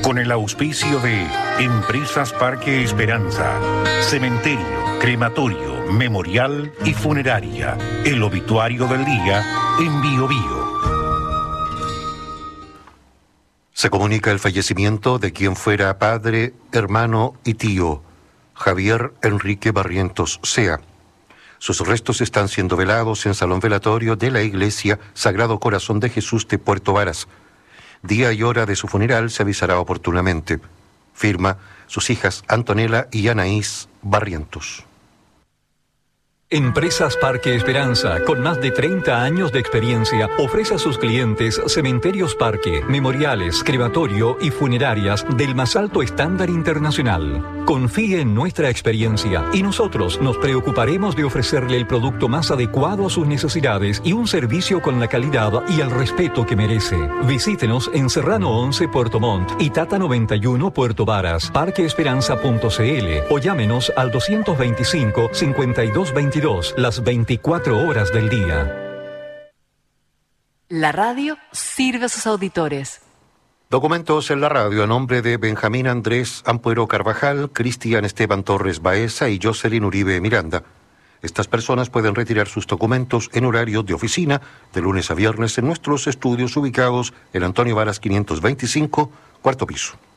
con el auspicio de Empresas Parque Esperanza, Cementerio, Crematorio, Memorial y Funeraria. El obituario del día en Biobío. Se comunica el fallecimiento de quien fuera padre, hermano y tío, Javier Enrique Barrientos Sea. Sus restos están siendo velados en Salón Velatorio de la Iglesia Sagrado Corazón de Jesús de Puerto Varas. Día y hora de su funeral se avisará oportunamente. Firma sus hijas Antonella y Anaís Barrientos. Empresas Parque Esperanza, con más de 30 años de experiencia, ofrece a sus clientes cementerios parque, memoriales, crematorio y funerarias del más alto estándar internacional. Confíe en nuestra experiencia y nosotros nos preocuparemos de ofrecerle el producto más adecuado a sus necesidades y un servicio con la calidad y el respeto que merece. Visítenos en Serrano 11 Puerto Montt y Tata 91 Puerto Varas, parqueesperanza.cl o llámenos al 225-5222 las 24 horas del día. La radio sirve a sus auditores. Documentos en la radio a nombre de Benjamín Andrés Ampuero Carvajal, Cristian Esteban Torres Baeza y Jocelyn Uribe Miranda. Estas personas pueden retirar sus documentos en horario de oficina de lunes a viernes en nuestros estudios ubicados en Antonio Varas 525, cuarto piso.